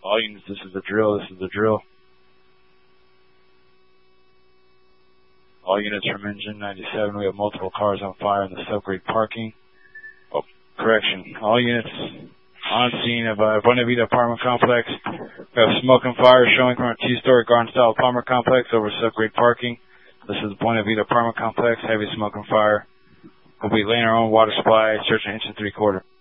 All units, this is the drill, this is the drill. All units from Engine 97, we have multiple cars on fire in the subgrade parking. Oh, correction. All units on scene of Buena Vida apartment complex. We have smoke and fire showing from a two-story garden-style apartment complex over subgrade parking. This is the Buena Vida apartment complex, heavy smoke and fire. We'll be laying our own water supply, searching inch and 3/4.